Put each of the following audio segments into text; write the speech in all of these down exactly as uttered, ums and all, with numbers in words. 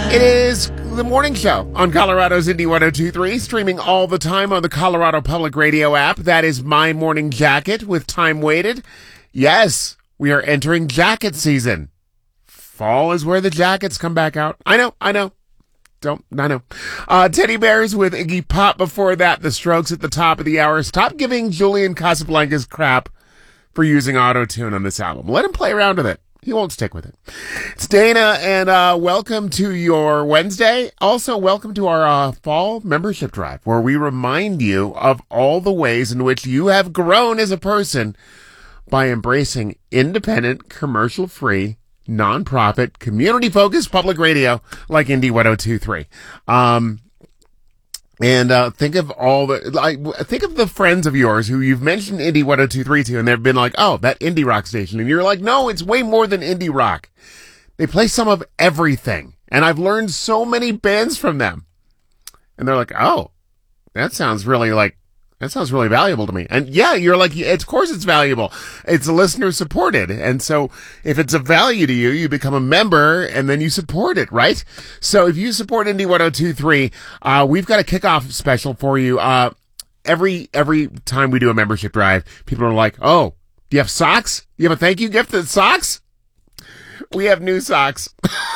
It is the morning show on Colorado's Indy one oh two point three, streaming all the time on the Colorado Public Radio app. That is My Morning Jacket with time weighted. Yes, we are entering jacket season. Fall is where the jackets come back out. I know, I know. Don't, I know. Uh, Teddy Bears with Iggy Pop before that. The Strokes at the top of the hour. Stop giving Julian Casablancas crap for using auto-tune on this album. Let him play around with it. He won't stick with it. It's Dana, and uh, welcome to your Wednesday. Also, welcome to our uh, fall membership drive, where we remind you of all the ways in which you have grown as a person by embracing independent, commercial-free, nonprofit, community-focused public radio like Indy one oh two point three. Um, and uh, think of all the like, think of the friends of yours who you've mentioned Indy one oh two point three to, and they've been like, "Oh, that indie rock station," and you're like, "No, it's way more than indie rock. They play some of everything, and I've learned so many bands from them." And they're like, "Oh, that sounds really like." That sounds really valuable to me. And yeah, you're like, of course it's valuable. It's listener supported. And so if it's of value to you, you become a member and then you support it, right? So if you support Indy one oh two point three, uh, we've got a kickoff special for you. Uh, every, every time we do a membership drive, people are like, "Oh, do you have socks? You have a thank you gift that's socks?" We have new socks.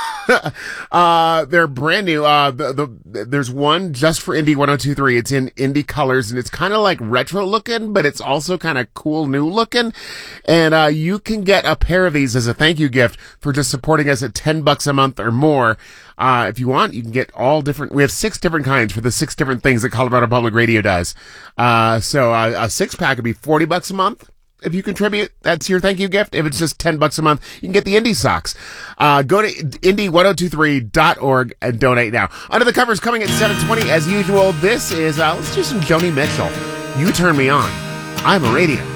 uh, they're brand new. Uh, the, the, there's one just for Indy one oh two point three. It's in Indy colors and it's kind of like retro looking, but it's also kind of cool new looking. And, uh, you can get a pair of these as a thank you gift for just supporting us at ten bucks a month or more. Uh, if you want, you can get all different, we have six different kinds for the six different things that Colorado Public Radio does. Uh, so uh, a six pack would be forty bucks a month. If you contribute, that's your thank you gift. If it's just ten bucks a month, you can get the Indy socks. Uh, go to indy one oh two three dot org and donate now. Under the Covers coming at seven twenty as usual. This is, uh, let's do some Joni Mitchell. You Turn Me On. I'm a Radio.